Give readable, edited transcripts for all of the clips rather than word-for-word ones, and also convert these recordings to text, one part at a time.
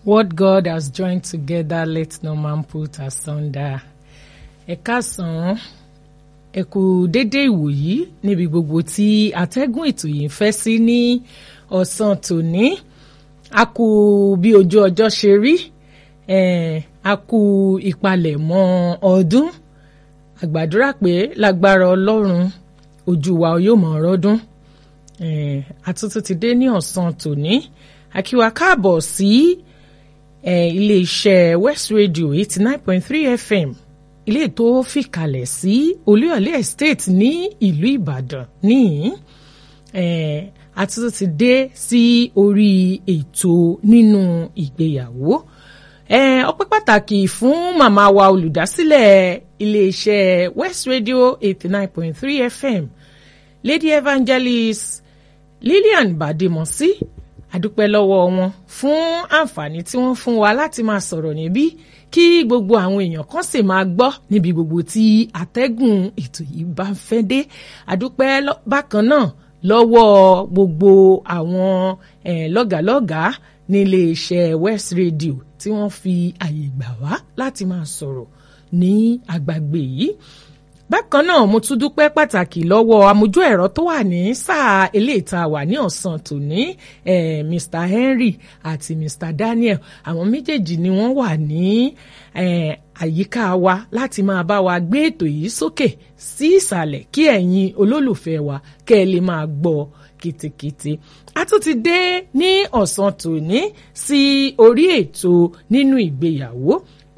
What God has joined together, let no man put asunder. Ẹ káàsán, ẹ kú dédé ìwòyí níbi gbogbo tí atẹ́gùn ètò yìí ń fẹ́ sí ní ọ̀sán tòní. A kú bí ojú ọjọ́ ṣe rí, a kú ìpalẹ̀mọ́ ọdún. A gbàdúrà pé lágbára Ọlọ́run ojú wa yóò mọ̀ ọrọ́dún. Àtúntò ti dé ní ọ̀sán tòní. A kí wa káàbọ̀ sí ilé-iṣẹ́ West Radio 89.3 FM, ilé tó fìkàlẹ̀ sí Olúyọ̀lé Estate ní ìlú Ìbàdàn níhìn. Àtúntò ti dé sí orí ètò nínú ìgbéyàwó. Ọpẹ́ pàtàkì fún màmá wa olùdásílẹ̀ ilé-iṣẹ́ West Radio 89.3 FM, Lady Evangelist Lillian Badimosi. Adúpẹ́ lọ́wọ́ wọn fún àǹfààní tí wọ́n fún wa láti máa sọ̀rọ̀ níbí kí gbogbo àwọn èèyàn kan sì máa gbọ́ níbi gbogbo tí atẹ́gùn ètò yìí bá ń fẹ́ dé. Adúpẹ́ bákan náà lọ́wọ́ gbogbo àwọn lọ́gàlọ́gàá nílé iṣẹ́ West Radio tí wọ́n fi àyè gbà wá láti máa sọ̀rọ̀ ní àgbàgbé yìí. Bákan náà mo tún dúpẹ́ pàtàkì lọ́wọ́ amójú ẹ̀rọ tó wà ní sáà eléèta wà ní ọ̀sán tòní, Mr. Henry àti Mr. Daniel. Àwọn méjèèjì ni wọ́n wà ní àyíká wa láti máa bá wa gbé ètò yìí sókè sí ìsàlẹ̀ kí ẹ̀yin olólùfẹ́ wa kẹ́ ẹ lè máa gbọ́ kìtìkìtì. A tún ti dé ní ọ̀sán tòní sí orí ètò nínú ìgbéyàwó.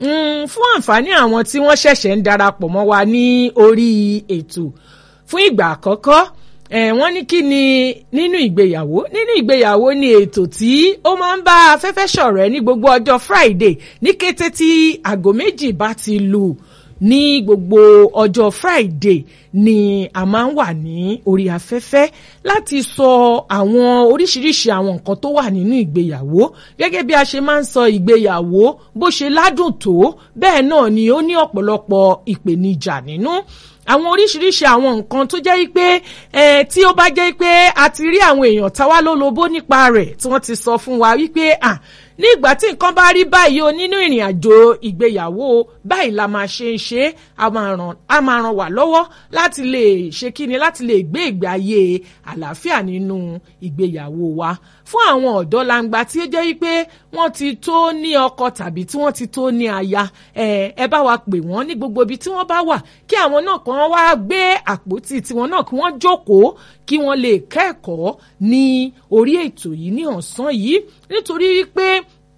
Fún àǹfààní àwọn tí wọ́n ṣẹ̀ṣẹ̀ ń darapọ̀ mọ́ wa ní orí ètò fún ìgbà àkọ́kọ́, wọ́n ní kí ni nínú ìgbéyàwó. Nínú ìgbéyàwó ni ètò tí ó máa ń bá afẹ́fẹ́ ṣọ̀rẹ́ ní gbogbo ọjọ́ Friday ní kété tí aago 2 bá ti lù. Ní gbogbo ọjọ́ Friday ni a máa ń wà ní orí afẹ́fẹ́ láti sọ àwọn oríṣiríṣi àwọn nǹkan tó wà nínú ìgbéyàwó. Gẹ́gẹ́ bí a ṣe máa ń sọ ìgbéyàwó bó ṣe ládùn tó, bẹ́ẹ̀ náà ni ó ní ọ̀pọ̀lọpọ̀ ìpèníjà nínú. Àwọn oríṣiríṣi àwọn nǹkan tó jẹ́ pé tí ó bá jẹ́ pé a ti rí àwọn èèyàn táwa lólobó nípa rẹ̀ tí wọ́n ti sọ fún wa wípé ní ìgbà tí nǹkan bá rí báyìí o nínú ìrìn àjò ìgbéyàwó báyìí la máa ṣe a máa ràn wá lọ́wọ́ láti lè ṣe kíni, láti lè gbé ìgbé ayé àlàáfíà nínú ìgbéyàwó wa. Fún àwọn ọ̀dọ́ langba tí ó jẹ́ wípé wọ́n ti tó ní ọkọ tàbí tí wọ́n ti tó ní aya, ẹ bá wa pè wọ́n ní gbogbo ibi tí wọ́n bá wà kí àwọn náà kàn wá gbé àpótí tiwọn náà kí wọ́n jókòó kí wọ́n lè kẹ́kọ̀ọ́ ní orí ètò yìí ní ọ̀sán yìí, nítorí wípé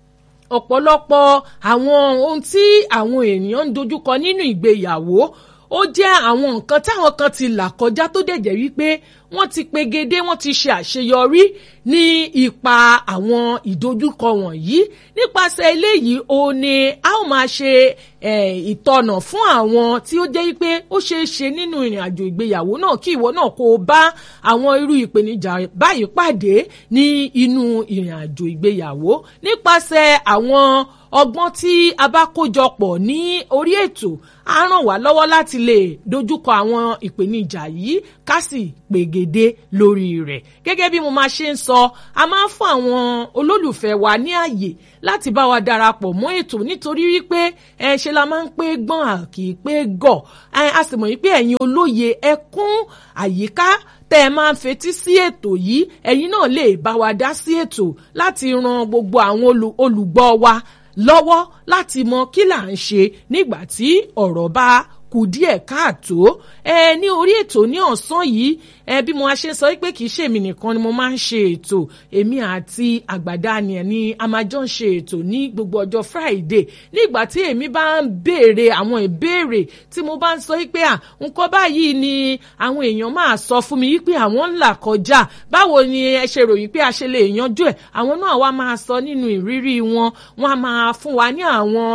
ọ̀pọ̀lọpọ̀ àwọn ohun tí àwọn ènìyàn ń dojúkọ nínú ìgbéyàwó ó jẹ́ àwọn nǹkan táwọn kan ti là kọjá tó dẹ̀ jẹ́ wípé wọ́n ti pegedé, wọ́n ti ṣe àṣeyọrí ní ipa àwọn ìdojúkọ wọ̀nyí. Nípasẹ̀ eléyìí ó ní a ó máa ṣe ìtọ́nà fún àwọn tí ó jẹ́ wípé ó ṣeé ṣe nínú ìrìn àjò ìgbéyàwó náà kí ìwọ náà kó o bá àwọn irú ìpèníjà báyìí pàdé ní inú ìrìn àjò ìgbéyàwó. Nípasẹ̀ àwọn ọgbọ́n tí a bá kójọpọ̀ ní orí ètò á ràn wá lọ́wọ́ láti lè dojúkọ àwọn ìpèníjà yìí ká sì pegedé lórí rẹ̀. Gẹ́gẹ́ bí mo máa ṣe ń sọ, a máa ń fún àwọn olólùfẹ́ wa ní àyè láti bá wa darapọ̀ mọ́ ètò nítorí wípé ṣe la máa ń pé gbọ́n kì í pé gọ̀. A sì mọ̀ wípé ẹ̀yin olóye ẹkún àyíká tẹ́ ẹ máa ń fetí sí ètò yìí, ẹ̀yin náà lè bá wa dá sí ètò láti ran gbogbo àwọn olùgbọ́ wa lọ́wọ́ láti mọ kí là ń ṣe nígbà tí ọ̀rọ̀ bá kù díẹ̀ káàtó. Ní orí ètò ní ọ̀sán yìí, bí mo ṣe sọ pé kì í ṣe èmi nìkan ni mo máa ń ṣe ètò, èmi àti Àgbàdaniel ni a máa jọ ń ṣe ètò ní gbogbo ọjọ́ Friday. Nígbà tí èmi bá ń béèrè àwọn ìbéèrè tí mo bá ń sọ pé nǹkan báyìí ni àwọn èèyàn máa sọ fún mi wípé àwọn ń là kọjá, báwo ni ẹ ṣe ròyìn pé a ṣe lè yanjú ẹ̀, àwọn náà wá máa sọ nínú ìrírí wọn, wọ́n á máa fún wa ní àwọn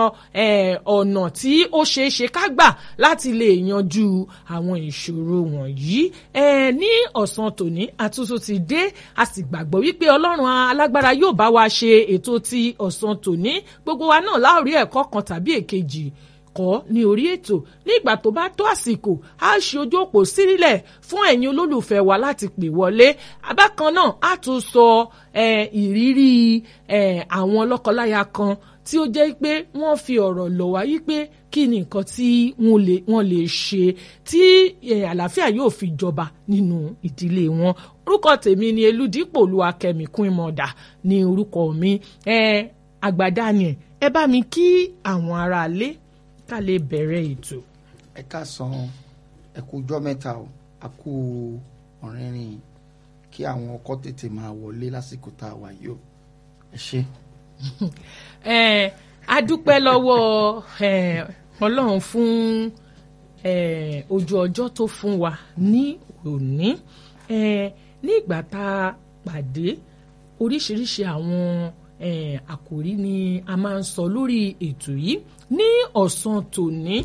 ọ̀nà tí ó ṣeé ṣe ká gbà láti lè yanjú àwọn ìṣòro wọ̀nyí. Ní ọ̀sán tòní àtúntò ti dé, a sì gbàgbọ́ wípé Ọlọ́run alágbára yóò bá wa ṣe ètò ti ọ̀sán tòní. Gbogbo wa náà láòrí ẹ̀kọ́ kan tàbí èkejì kọ́ ní orí ètò nígbà tó bá tó àsìkò á ṣe ojú òpó sílẹ̀ fún ẹ̀yin olólùfẹ́ wa láti pè wọlé. Bákan náà á tún sọ ìrírí àwọn lọ́kọláya kan tí ó jẹ́ pé wọ́n fi ọ̀rọ̀ lọ̀ wá yí pé kí ni nǹkan tí wọ́n lè ṣe tí àlàáfíà yóò fi jọba nínú ìdílé wọn. Orúkọ tèmi ni Elúdípò Olúwakẹ́mi Queen-Mother ní orúkọ mi. Àgbàdá ni ẹ bá mi kí àwọn aráalé ká lè bẹ̀rẹ̀ ètò. Ẹ káàsán, ẹ kú ọjọ́ mẹ́ta o, a kú ọ̀rìnrìn kí àwọn ọkọ tètè máa wọlé lásìkò tá a wà yìí o. Ẹ ṣé. A dúpẹ́ lọ́wọ́ Ọlọ́run fún ojú ọjọ́ tó fún wa ní òní. Ní ìgbà tá a pàdé oríṣiríṣi àwọn àkòrí ni a máa ń sọ lórí ètò yìí ní ọ̀sán tòní.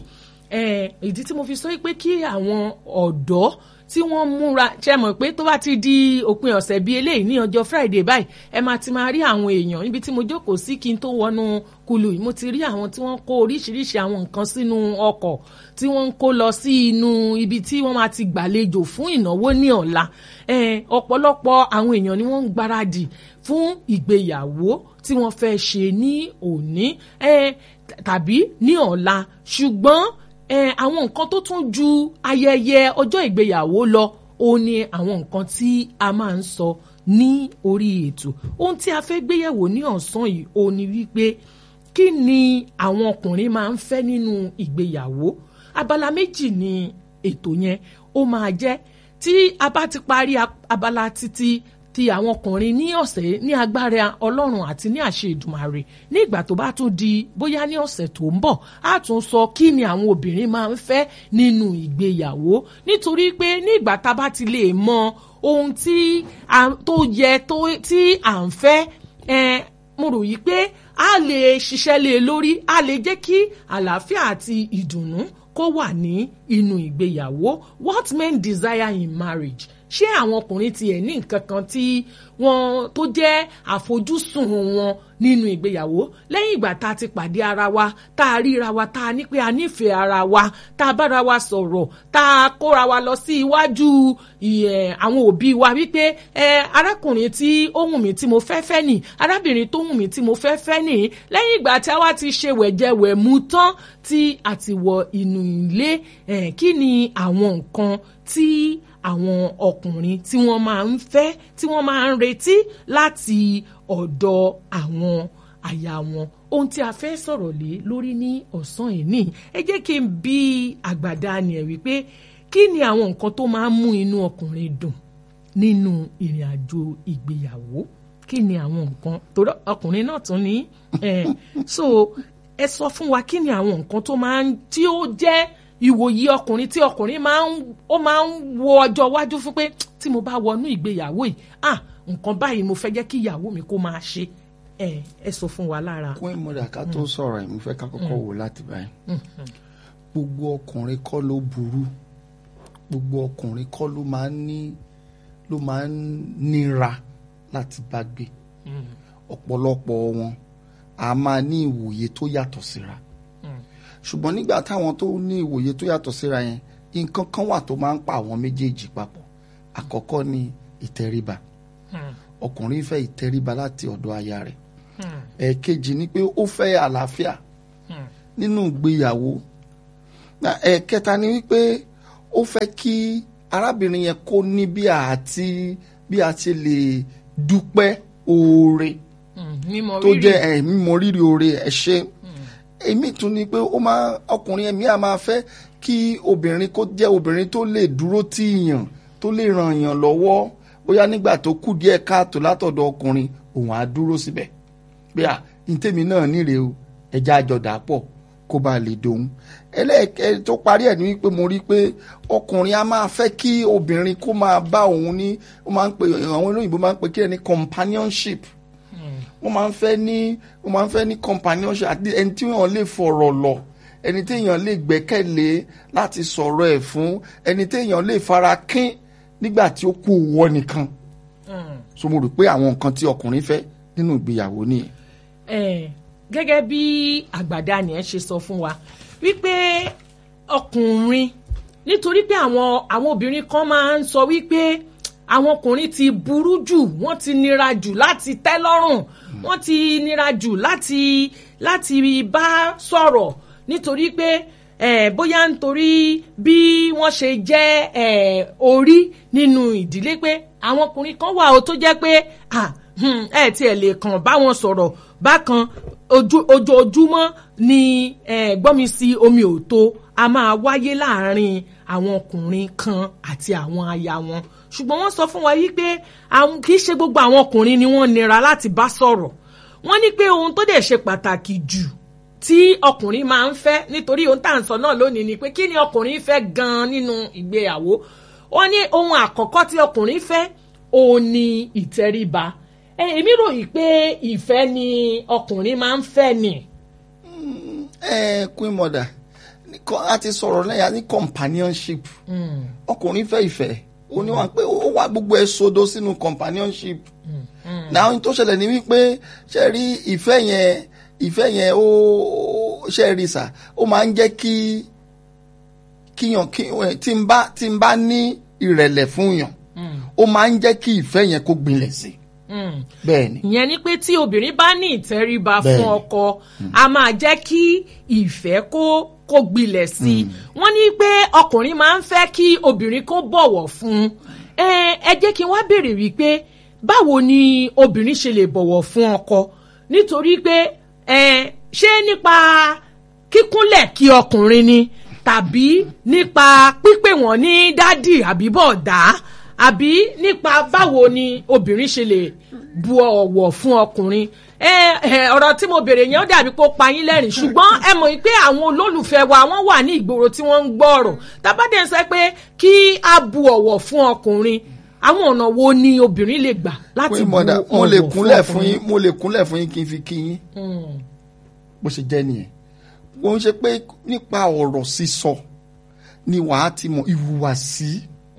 Ìdí tí mo fi sọ pé kí àwọn ọ̀dọ́ tí wọ́n múra ṣe mọ̀ pé tó bá ti di òpin ọ̀sẹ̀ bíi eléyìí ní ọjọ́ Friday báyìí ẹ máa ti máa rí àwọn èèyàn níbi tí mo jókòó sí kí n tó wọnú kulu yìí mo ti rí àwọn tí wọ́n kó oríṣiríṣi àwọn nǹkan sínú ọkọ̀ tí wọ́n ń kó lọ sí inú ibi tí wọ́n máa ti gbàlejò fún ìnáwó ní ọ̀la. Ọ̀pọ̀lọpọ̀ àwọn èèyàn ni wọ́n ń gbáradì fún ìgbéyàwó tí wọ́n fẹ́ ṣe ní òní tàbí ní ọ̀la, ṣùgbọ́n àwọn nǹkan tó tún ju ayẹyẹ ọjọ́ ìgbéyàwó lọ òun ni àwọn nǹkan tí a máa ń sọ ní orí ètò. Ohun tí a fẹ́ gbéyẹ̀wò ní ọ̀sán yìí òun ni wípé kí ni àwọn ọkùnrin máa ń fẹ́ nínú ìgbéyàwó. Abala méjì ni ètò yẹn ó máa jẹ́. Tí a bá ti parí abala títí ti àwọn ọkùnrin ní ọ̀sẹ̀ ní agbára Ọlọ́run àti ní àṣẹ Èdùmàrè ní ìgbà tó bá tún di bóyá ní ọ̀sẹ̀ tó ń bọ̀ á tún sọ kí ni àwọn obìnrin máa ń fẹ́ nínú ìgbéyàwó, nítorí pé ní ìgbà tá a bá ti lè mọ ohun tí tó yẹ tí à ń fẹ́ mo rò yí pé a lè ṣiṣẹ́ lé lórí, a lè jẹ́ kí àlàáfíà àti ìdùnnú kó wà ní inú ìgbéyàwó. What men desire in marriage. Ṣé àwọn ọkùnrin tiẹ̀ ní nǹkan kan tí wọ́n tó jẹ́ àfojúsùn wọn nínú ìgbéyàwó lẹ́yìn ìgbà tá a ti pàdé ara wa, tá a ríra wa, tá a ní pé a nífẹ̀ẹ́ ara wa, tá a bára wa sọ̀rọ̀, tá a kóra wa lọ sí iwájú àwọn òbí wa wípé arákùnrin tí ó wù mí tí mo fẹ́ fẹ́ nì, arábìnrin tó wù mí tí mo fẹ́ fẹ́ nì. Lẹ́yìn ìgbà tí a wá ti ṣe wẹ̀jẹwẹ̀mu tán tí a ti wọ inú ilé, kí ni àwọn nǹkan tí àwọn ọkùnrin tí wọ́n máa ń fẹ́ tí wọ́n máa ń retí láti ọ̀dọ̀ àwọn aya wọn. Ohun tí a fẹ́ sọ̀rọ̀ lé lórí ní ọ̀sán yìí ni ẹ jẹ́ kí n bi Àgbàdá ni ẹ̀ wípé kí ni àwọn nǹkan tó máa ń mú inú ọkùnrin dùn nínú ìrìn àjò ìgbéyàwó. Kí ni àwọn nǹkan torí ọkùnrin náà tún ní so ẹ sọ fún wa kí ni àwọn nǹkan tó máa ń tí ó jẹ́ ìwòye ọkùnrin tí ọkùnrin máa ń wo ọjọ́ iwájú fún pé tí mo bá wọnú ìgbéyàwó yìí nǹkan báyìí mo fẹ́ jẹ́ kí ìyàwó mi kó máa ṣe. Ẹ sọ fún wa lára. Queen-Mother ká tó sọ̀rọ̀ mo fẹ́ ká kọ́kọ́ wò láti báyìí. Gbogbo ọkùnrin kọ́ ló burú, gbogbo ọkùnrin kọ́ ló máa ń nira láti bá gbé. Ọ̀pọ̀lọpọ̀ wọn a máa ní ìwòye tó yàtọ̀ síra. Ṣùgbọ́n nígbà táwọn tó ní ìwòye tó yàtọ̀ síra yẹn nǹkan kan wà tó máa ń pa àwọn méjèèjì papọ̀. Àkọ́kọ́ ni ìtẹríba. Ọkùnrin fẹ́ ìtẹríba láti ọ̀dọ̀ aya rẹ̀. Ẹ̀ẹ̀kejì ni pé ó fẹ́ àlàáfíà nínú ìgbéyàwó. Ẹ̀ẹ̀kẹta ni wípé ó fẹ́ kí arábìnrin yẹn kó ní bí a ti lè dúpẹ́ oore tó jẹ́ mímọ rírì oore ẹ̀ ṣe. Èmi tún ni pé ọkùnrin ẹ̀mí a máa fẹ́ kí obìnrin kó jẹ́ obìnrin tó lè dúró tì yàn, tó lè ràn yàn lọ́wọ́ bóyá nígbà tó kù díẹ̀ káàtó látọ̀dọ̀ ọkùnrin òun á dúró síbẹ̀ pé ntẹ́mi náà níre o ẹja àjọdà pọ̀ kó bá lè dòun. Ẹlẹ́ẹ̀kẹ́ tó parí ẹ̀ ní wípé mo rí pé ọkùnrin a máa fẹ́ kí obìnrin kó máa bá òun ní àwọn olóyìnbó máa ń pè kí ẹni companionship. Wọ́n máa ń fẹ́ ní companionship àti ẹni tí wọ́n lè fọ̀rọ̀ lọ, ẹni tí èèyàn lè gbẹ́kẹ̀lé láti sọ̀rọ̀ ẹ̀ fún, ẹni tí èèyàn lè fara kín nígbà tí ó kú wọ nìkan. So mo rò pé àwọn nǹkan tí ọkùnrin fẹ́ nínú ìgbéyàwó nìyẹn. Gẹ́gẹ́ bí Àgbàdá ni ẹ ṣe sọ fún wa wípé ọkùnrin nítorí pé àwọn obìnrin kan máa ń sọ wípé àwọn ọkùnrin ti burú jù, wọ́n ti nira jù láti tẹ́ lọ́rùn, wọ́n ti nira jù láti bá sọ̀rọ̀ nítorí pé bóyá nítorí bí wọ́n ṣe jẹ́ orí nínú ìdílé pé àwọn ọkùnrin kan wà ó tó jẹ́ pé tiẹ̀ lè kàn bá wọn sọ̀rọ̀ bákan ojoojúmọ́ ni gbọ́mi sí omi òtó a máa wáyé láàárín àwọn ọkùnrin kan àti àwọn aya wọn ṣùgbọ́n wọ́n sọ fún wa wípé kì í ṣe gbogbo àwọn ọkùnrin ni wọ́n nira láti bá sọ̀rọ̀ wọ́n ní pé ohun tó dẹ̀ ṣe pàtàkì jù tí ọkùnrin máa ń fẹ́ nítorí ohun tá à ń sọ náà lónìí ni pé kí ni ọkùnrin fẹ́ gan-an nínú ìgbéyàwó wọ́n ní ohun àkọ́kọ́ tí ọkùnrin fẹ́ òun ni ìtẹríba èmi ròyìn pé ìfẹ́ ni ọkùnrin máa ń fẹ́ ni. Queen Mother a ti sọ̀rọ̀ lẹ́yìn a ní companionship ọkùnrin fẹ́ ìfẹ́ oníwà pé ó wá gbogbo ẹ̀ sodo sínú companionship náà ohun tó ṣẹlẹ̀ ní wípé ṣe rí ìfẹ́ yẹn ó ṣe rí sà ó máa ń jẹ́ kíyàn tí n bá ní ìrẹ̀lẹ̀ fún yàn ó máa ń jẹ́ kí ìfẹ́ yẹn kó gbilẹ̀ sí bẹ́ẹ̀ni. ìyẹn ni pé tí obìnrin bá ní ìtẹríba fún ọkọ a máa jẹ́ kí ìfẹ́ kó gbilẹ̀ sí i wọ́n ní pé ọkùnrin máa ń fẹ́ kí obìnrin kó bọ̀wọ̀ fún ẹ jẹ́ kí n wá béèrè wípé báwo ni obìnrin ṣe lè bọ̀wọ̀ fún ọkọ nítorí pé ṣé nípa kíkúnlẹ̀ kí ọkùnrin ni tàbí nípa pípè wọ́n ní dádì àbí bọ̀dá àbí nípa báwo ni obìnrin ṣe lè bu ọ̀wọ̀ fún ọkùnrin ọ̀rọ̀ tí mo béèrè yẹn ó dàbí pé ó pa yín lẹ́rìn ṣùgbọ́n ẹ mọ̀ pé àwọn olólùfẹ́ wa wọ́n wà ní ìgboro tí wọ́n ń gbọ́ ọ̀rọ̀ tàbádé ń sọ pé kí a bu ọ̀wọ̀ fún ọkùnrin àwọn ọ̀nà wo ni obìnrin lè gbà láti bu ọ̀wọ̀ fún ọkùnrin. mo lè kúnlẹ̀ fún yín kí n fi kí yín bó ṣe jẹ́ nìyẹn wọ́n ń ṣe pé nípa ọ̀rọ̀ sísọ ni wàá ti mọ ìhùwàsí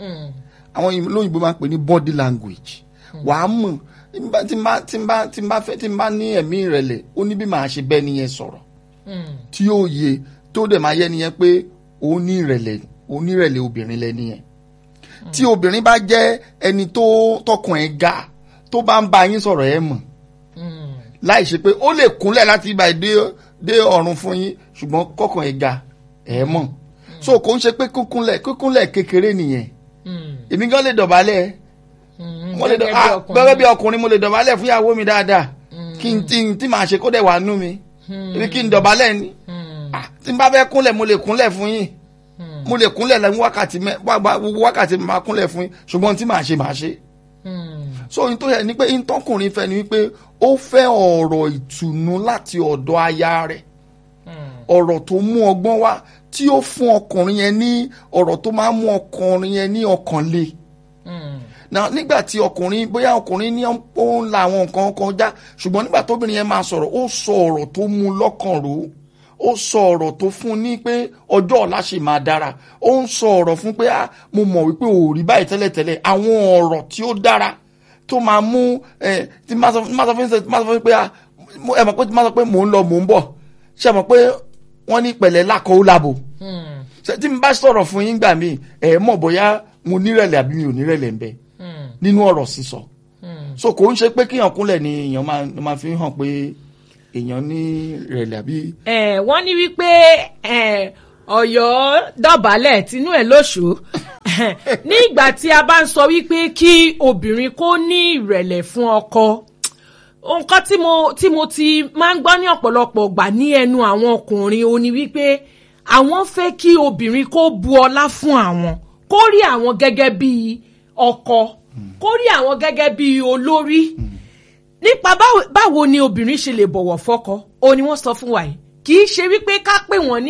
àwọn olóyìnbó máa ń pè ní body language wàá mọ̀ tí n bá ní ẹ̀mí ìrẹ̀lẹ̀ ó ní bí màá ṣe bẹ́ẹ̀ nìyẹn sọ̀rọ̀ tí yóò yẹ tó dẹ̀ máa yẹ nìyẹn pé ó ní ìrẹ̀lẹ̀ obìnrin lẹ́ni yẹn tí obìnrin bá jẹ́ ẹni tó tọkàn ẹ̀ ga tó bá ń bá yín sọ̀rọ̀ ẹ̀ mọ̀ láì ṣe pé ó lè kúnlẹ̀ láti ibà dé ọ̀run fún yín ṣùgbọ́n kọkàn ẹ̀ ga ẹ̀ mọ̀ so kò ń ṣe pé kíkúnlẹ̀ kékeré nìyẹn èmi gan lè dọ̀bálẹ̀ gẹ́gẹ́ bí ọkùnrin mo lè dọ̀bálẹ̀ fún ìyàwó mi dáadáa kí n tí màá ṣe kó dẹ̀ wà nú mi èmi kí n dọ̀bálẹ̀ ni tí n bá fẹ́ kúnlẹ̀ mo lè kúnlẹ̀ fún yín mo lè kúnlẹ̀ lẹ́yìn wákàtí máa kúnlẹ̀ fún yín ṣùgbọ́n tí màá ṣe màá ṣe. so ohun tó yẹ ni pé ìtọ́kùnrin fẹ́ ni wípé ó fẹ́ ọ̀rọ̀ ìtùnú láti ọ̀dọ̀ aya rẹ̀ ọ̀rọ̀ tó mú ọgbọ́n wá tí ó fún ọkùnrin yẹn ní ọ̀rọ̀ tó máa ń mú ọkùnrin yẹn ní ọkàn le. nígbà tí bóyá ọkùnrin ní ó ń la àwọn nǹkan kan já ṣùgbọ́n nígbà tóbìnrin yẹn máa sọ̀rọ̀ ó sọ ọ̀rọ̀ tó mú lọ́kàn rò ó sọ ọ̀rọ̀ tó fún ní pé ọjọ́ ọ̀la ṣì máa dára ó ń sọ ọ̀rọ̀ fún pé mo mọ̀ wípé ò rí báyìí tẹ́lẹ̀tẹ́lẹ̀ àwọn ọ̀rọ̀ tí ó dára tó máa mú tí máa sọ fún pé ẹ mọ̀ pé tí máa sọ pé mò ń lọ mò ń bọ̀ ṣe mọ̀ pé wọ́n ní pẹ̀lẹ́ lákọ̀ ó lábo tí n bá sọ̀rọ̀ fún yín gbà mí ẹ̀ mọ̀ bóyá mo nírẹ̀lẹ̀ àbí mi ò nírẹ̀lẹ̀ ń bẹ nínú ọ̀rọ̀ sísọ so kò ń ṣe pé kíyàn kúnlẹ̀ ni èèyàn máa fi hàn pé èèyàn ní ìrẹ̀lẹ̀ àbí. wọ́n ní wípé Ọ̀yọ́ dọ̀bálẹ̀ tinú ẹ̀ lóṣù ní ìgbà tí a bá ń sọ wípé kí obìnrin kó ní ìrẹ̀lẹ̀ fún ọkọ nǹkan tí mo ti máa ń gbọ́ ní ọ̀pọ̀lọpọ̀ gbà ní ẹnu àwọn ọkùnrin ó ní wípé àwọn fẹ́ kí obìnrin kó bu ọlá fún àwọn kó rí àwọn gẹ́gẹ́ bí ọkọ kó rí àwọn gẹ́gẹ́ bí olórí nípa báwo ni obìnrin ṣe lè bọ̀wọ̀ fọ́kọ ó ní wọ́n sọ fún wa yìí kì í ṣe wípé ká pè wọ́n ní